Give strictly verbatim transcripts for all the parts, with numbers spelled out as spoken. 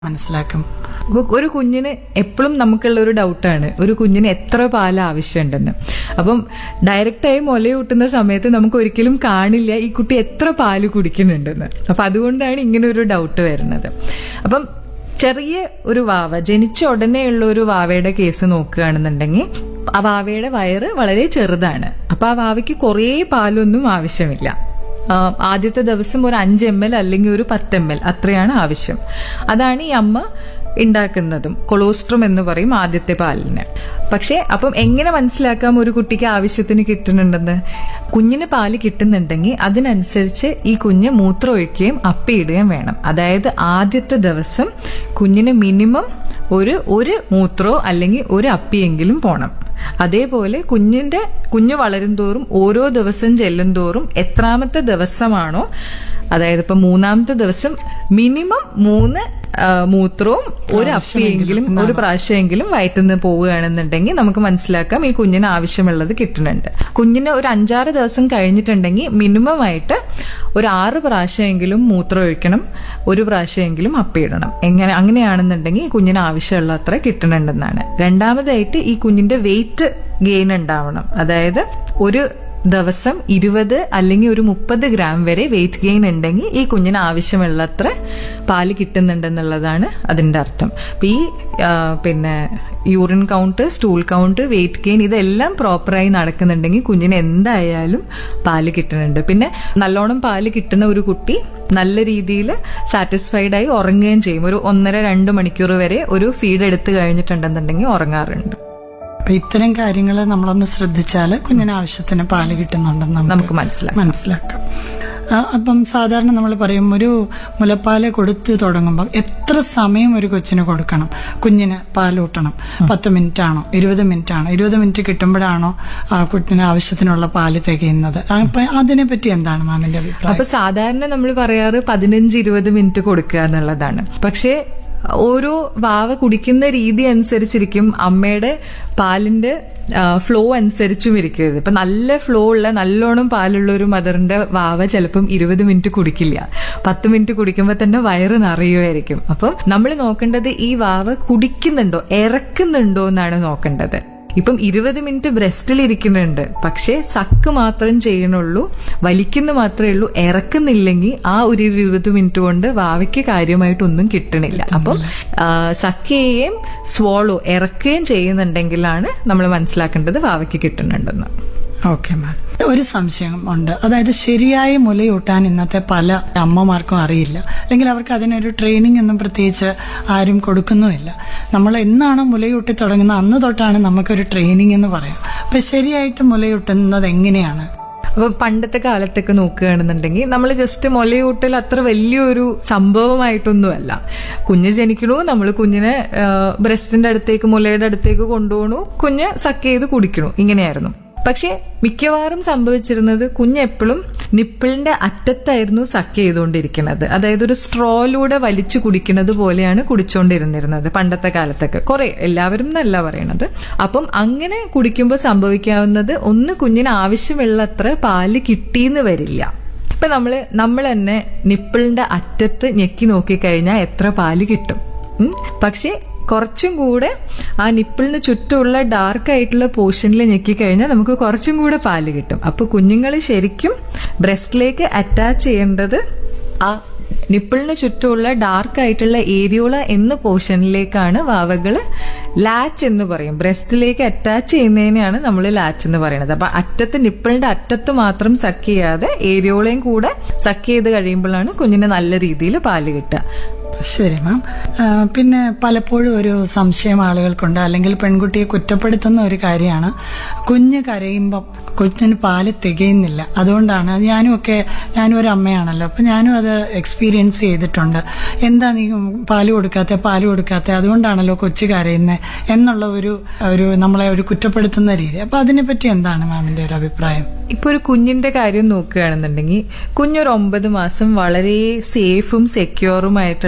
മനസ്സിലാക്കും. അപ്പൊ ഒരു കുഞ്ഞിന് എപ്പോഴും നമുക്കുള്ള ഒരു ഡൗട്ടാണ് ഒരു കുഞ്ഞിന് എത്ര പാൽ ആവശ്യമുണ്ടെന്ന്. അപ്പം ഡയറക്റ്റായി മുലയൂട്ടുന്ന സമയത്ത് നമുക്ക് ഒരിക്കലും കാണില്ല ഈ കുട്ടി എത്ര പാല് കുടിക്കുന്നുണ്ടെന്ന്. അപ്പൊ അതുകൊണ്ടാണ് ഇങ്ങനെ ഒരു ഡൗട്ട് വരുന്നത്. അപ്പം ചെറിയ ഒരു വാവ ജനിച്ച ഉടനെയുള്ള ഒരു വാവയുടെ കേസ് നോക്കുകയാണെന്നുണ്ടെങ്കിൽ ആ വാവയുടെ വയറ് വളരെ ചെറുതാണ്. അപ്പൊ ആ വാവയ്ക്ക് കുറേ പാലൊന്നും ആവശ്യമില്ല. ആദ്യത്തെ ദിവസം ഒരു അഞ്ച് എം എൽ അല്ലെങ്കിൽ ഒരു പത്ത് എം എൽ അത്രയാണ് ആവശ്യം. അതാണ് ഈ അമ്മ ഉണ്ടാക്കുന്നതും കൊളോസ്ട്രം എന്ന് പറയും ആദ്യത്തെ പാലിന്. പക്ഷെ അപ്പം എങ്ങനെ മനസ്സിലാക്കാം ഒരു കുട്ടിക്ക് ആവശ്യത്തിന് കിട്ടുന്നുണ്ടെന്ന്? കുഞ്ഞിന് പാല് കിട്ടുന്നുണ്ടെങ്കിൽ അതിനനുസരിച്ച് ഈ കുഞ്ഞ് മൂത്രം ഒഴിക്കുകയും അപ്പിയിടുകയും വേണം. അതായത് ആദ്യത്തെ ദിവസം കുഞ്ഞിന് മിനിമം ഒരു ഒരു മൂത്രോ അല്ലെങ്കിൽ ഒരു അപ്പിയെങ്കിലും പോണം. അതേപോലെ കുഞ്ഞിന്റെ കുഞ്ഞു വളരും തോറും ഓരോ ദിവസം ചെല്ലും തോറും എത്രാമത്തെ ദിവസമാണോ, അതായത് ഇപ്പൊ മൂന്നാമത്തെ ദിവസം മിനിമം മൂന്ന് മൂത്രവും ഒരു അപ്പിയെങ്കിലും ഒരു പ്രാവശ്യമെങ്കിലും വയറ്റുനിന്ന് പോവുകയാണെന്നുണ്ടെങ്കിൽ നമുക്ക് മനസ്സിലാക്കാം ഈ കുഞ്ഞിന് ആവശ്യമുള്ളത് കിട്ടുന്നുണ്ട്. കുഞ്ഞിന് ഒരു അഞ്ചാറ് ദിവസം കഴിഞ്ഞിട്ടുണ്ടെങ്കിൽ മിനിമം ആയിട്ട് ഒരു ആറ് പ്രാവശ്യമെങ്കിലും മൂത്രം ഒഴിക്കണം, ഒരു പ്രാവശ്യമെങ്കിലും അപ്പിയിടണം. എങ്ങനെ അങ്ങനെയാണെന്നുണ്ടെങ്കിൽ ഈ കുഞ്ഞിന് ആവശ്യമുള്ള അത്ര കിട്ടുന്നുണ്ടെന്നാണ്. രണ്ടാമതായിട്ട് ഈ കുഞ്ഞിന്റെ വെയിറ്റ് ഗെയിൻ ഉണ്ടാവണം. അതായത് ഒരു ദിവസം ഇരുപത് അല്ലെങ്കിൽ ഒരു മുപ്പത് ഗ്രാം വരെ വെയിറ്റ് ഗെയിൻ ഉണ്ടെങ്കിൽ ഈ കുഞ്ഞിന് ആവശ്യമുള്ളത്ര പാല് കിട്ടുന്നുണ്ടെന്നുള്ളതാണ് അതിന്റെ അർത്ഥം. അപ്പൊ ഈ പിന്നെ urine count, stool count, weight gain ഇതെല്ലാം പ്രോപ്പറായി നടക്കുന്നുണ്ടെങ്കിൽ കുഞ്ഞിന് എന്തായാലും പാല് കിട്ടുന്നുണ്ട്. പിന്നെ നല്ലോണം പാല് കിട്ടുന്ന ഒരു കുട്ടി നല്ല രീതിയിൽ സാറ്റിസ്ഫൈഡ് ആയി ഉറങ്ങുകയും ചെയ്യും. ഒരു ഒന്നര രണ്ട് മണിക്കൂർ വരെ ഒരു ഫീഡ് എടുത്തു കഴിഞ്ഞിട്ടുണ്ടെന്നുണ്ടെങ്കിൽ ഉറങ്ങാറുണ്ട്. അപ്പൊ ഇത്തരം കാര്യങ്ങൾ നമ്മളൊന്ന് ശ്രദ്ധിച്ചാൽ കുഞ്ഞിന് ആവശ്യത്തിന് പാല് കിട്ടുന്നുണ്ടെന്ന് നമുക്ക് മനസ്സിലാക്കാം മനസ്സിലാക്കാം അപ്പം സാധാരണ നമ്മൾ പറയും ഒരു മുലപ്പാല് കൊടുത്ത് തുടങ്ങുമ്പോൾ എത്ര സമയം ഒരു കൊച്ചിന് കൊടുക്കണം? കുഞ്ഞിന് പാലൂട്ടണം. പത്ത് മിനിറ്റ് ആണോ, ഇരുപത് മിനിറ്റ് ആണോ? ഇരുപത് മിനിറ്റ് കിട്ടുമ്പോഴാണോ കുഞ്ഞിന് ആവശ്യത്തിനുള്ള പാല് തികയുന്നത്? അപ്പൊ അതിനെ പറ്റി എന്താണ് മാമിന്റെ അഭിപ്രായം? അപ്പൊ സാധാരണ നമ്മൾ പറയാറ് പതിനഞ്ച് ഇരുപത് മിനിറ്റ് കൊടുക്കുക എന്നുള്ളതാണ്. പക്ഷേ ഓരോ വാവ കുടിക്കുന്ന രീതി അനുസരിച്ചിരിക്കും അമ്മയുടെ പാലിന്റെ ഫ്ലോ അനുസരിച്ചും ഇരിക്കരുത്. ഇപ്പൊ നല്ല ഫ്ലോ ഉള്ള നല്ലോണം പാലുള്ള ഒരു മദറിന്റെ വാവ ചിലപ്പം ഇരുപത് മിനിറ്റ് കുടിക്കില്ല. പത്ത് മിനിറ്റ് കുടിക്കുമ്പോൾ തന്നെ വയറ് നിറയുമായിരിക്കും. അപ്പം നമ്മൾ നോക്കേണ്ടത് ഈ വാവ കുടിക്കുന്നുണ്ടോ, ഇറക്കുന്നുണ്ടോ എന്നാണ് നോക്കേണ്ടത്. ഇപ്പം ഇരുപത് മിനിറ്റ് ബ്രസ്റ്റിൽ ഇരിക്കുന്നുണ്ട്, പക്ഷെ സക്ക് മാത്രം ചെയ്യണുള്ളൂ, വലിക്കുന്ന മാത്രമേ ഉള്ളൂ, ഇറക്കുന്നില്ലെങ്കിൽ ആ ഒരു ഇരുപത് മിനിറ്റ് കൊണ്ട് വാവയ്ക്ക് കാര്യമായിട്ടൊന്നും കിട്ടണില്ല. അപ്പം സക്ക് ചെയ്യുകയും സ്വോളോ ഇറക്കുകയും ചെയ്യുന്നുണ്ടെങ്കിലാണ് നമ്മൾ മനസ്സിലാക്കേണ്ടത് വാവയ്ക്ക് കിട്ടുന്നുണ്ടെന്ന്. ഓക്കെ മാം, ഒരു സംശയം ഉണ്ട്. അതായത് ശരിയായ മുലയൂട്ടാൻ ഇന്നത്തെ പല അമ്മമാർക്കും അറിയില്ല, അല്ലെങ്കിൽ അവർക്ക് അതിനൊരു ട്രെയിനിങ് ഒന്നും പ്രത്യേകിച്ച് ആരും കൊടുക്കുന്നുമില്ല. നമ്മൾ എന്നാണ് മുലയൂട്ടി തുടങ്ങുന്നത് അന്ന് തൊട്ടാണ് നമുക്കൊരു ട്രെയിനിങ് എന്ന് പറയാം. അപ്പൊ ശരിയായിട്ട് മുലയൂട്ടുന്നത് എങ്ങനെയാണ്? അപ്പൊ പണ്ടത്തെ കാലത്തൊക്കെ നോക്കുകയാണെന്നുണ്ടെങ്കിൽ നമ്മൾ ജസ്റ്റ് മുലയൂട്ടൽ അത്ര വലിയൊരു സംഭവമായിട്ടൊന്നുമല്ല. കുഞ്ഞ് ജനിക്കണു, നമ്മൾ കുഞ്ഞിനെ ബ്രസ്റ്റിന്റെ അടുത്തേക്ക് മുലയുടെ അടുത്തേക്ക് കൊണ്ടുപോകണു, കുഞ്ഞ് സക്ക് ചെയ്ത് കുടിക്കണു, ഇങ്ങനെയായിരുന്നു. പക്ഷെ മിക്കവാറും സംഭവിച്ചിരുന്നത് കുഞ്ഞ് എപ്പോഴും നിപ്പിളിന്റെ അറ്റത്തായിരുന്നു സക്ക് ചെയ്തുകൊണ്ടിരിക്കുന്നത്. അതായത് ഒരു സ്ട്രോയിലൂടെ വലിച്ചു കുടിക്കുന്നത് പോലെയാണ് കുടിച്ചുകൊണ്ടിരുന്നിരുന്നത് പണ്ടത്തെ കാലത്തൊക്കെ. കുറെ, എല്ലാവരും എന്നല്ല പറയണത്. അപ്പം അങ്ങനെ കുടിക്കുമ്പോൾ സംഭവിക്കാവുന്നത് ഒന്ന്, കുഞ്ഞിന് ആവശ്യമുള്ളത്ര പാല് കിട്ടിയെന്ന് വരില്ല. ഇപ്പൊ നമ്മള് നമ്മൾ തന്നെ നിപ്പിളിന്റെ അറ്റത്ത് ഞെക്കി നോക്കിക്കഴിഞ്ഞാൽ എത്ര പാല് കിട്ടും. പക്ഷെ കുറച്ചും കൂടെ ആ നിപ്പിളിന് ചുറ്റുമുള്ള ഡാർക്ക് ആയിട്ടുള്ള പോർഷനിൽ ഞെക്കിക്കഴിഞ്ഞാൽ നമുക്ക് കുറച്ചും കൂടെ പാല് കിട്ടും. അപ്പൊ കുഞ്ഞുങ്ങൾ ശരിക്കും ബ്രസ്റ്റിലേക്ക് അറ്റാച്ച് ചെയ്യേണ്ടത് ആ നിപ്പിളിന് ചുറ്റുമുള്ള ഡാർക്ക് ആയിട്ടുള്ള ഏരിയോള എന്ന പോർഷനിലേക്കാണ് വാവകള് ലാച്ച് എന്ന് പറയും. ബ്രസ്റ്റിലേക്ക് അറ്റാച്ച് ചെയ്യുന്നതിനെയാണ് നമ്മൾ ലാച്ച് എന്ന് പറയുന്നത്. അപ്പൊ അറ്റത്ത് നിപ്പിളിന്റെ അറ്റത്ത് മാത്രം സക്ക് ചെയ്യാതെ ഏരിയോളയും കൂടെ സക്ക് ചെയ്ത് കഴിയുമ്പോഴാണ് കുഞ്ഞിന് നല്ല രീതിയിൽ പാല് കിട്ടുക. ശരി മാം. പിന്നെ പലപ്പോഴും ഒരു സംശയം ആളുകൾക്കുണ്ട്, അല്ലെങ്കിൽ പെൺകുട്ടിയെ കുറ്റപ്പെടുത്തുന്ന ഒരു കാര്യമാണ് കുഞ്ഞ് കരയുമ്പം കൊച്ചിന് പാല് തികയുന്നില്ല. അതുകൊണ്ടാണ് ഞാനും ഒക്കെ ഞാനും ഒരു അമ്മയാണല്ലോ, അപ്പൊ ഞാനും അത് എക്സ്പീരിയൻസ് ചെയ്തിട്ടുണ്ട്. എന്താ നീ പാല് കൊടുക്കാത്ത പാല് കൊടുക്കാത്ത അതുകൊണ്ടാണല്ലോ കൊച്ചു കരയുന്നത് എന്നുള്ള ഒരു ഒരു നമ്മളെ ഒരു കുറ്റപ്പെടുത്തുന്ന രീതി. അപ്പൊ അതിനെപ്പറ്റി എന്താണ് മാമിന്റെ ഒരു അഭിപ്രായം? ഇപ്പൊ ഒരു കുഞ്ഞിന്റെ കാര്യം നോക്കുകയാണെന്നുണ്ടെങ്കിൽ കുഞ്ഞൊരു ഒമ്പത് മാസം വളരെ സേഫും സെക്യൂറുമായിട്ടുള്ള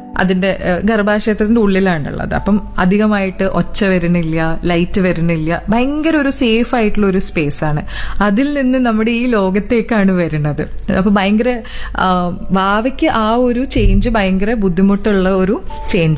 അതിന്റെ ഏഹ്, ഗർഭാശയത്തിന്റെ ഉള്ളിലാണുള്ളത്. അപ്പം അധികമായിട്ട് ഒച്ച വരുന്നില്ല, ലൈറ്റ് വരുന്നില്ല, ഭയങ്കര ഒരു സേഫ് ആയിട്ടുള്ള ഒരു സ്പേസ് ആണ്. അതിൽ നിന്ന് നമ്മുടെ ഈ ലോകത്തേക്കാണ് വരുന്നത്. അപ്പൊ ഭയങ്കര ആ, വാവയ്ക്ക് ആ ഒരു ചേഞ്ച് ഭയങ്കര ബുദ്ധിമുട്ടുള്ള ഒരു ചേഞ്ച്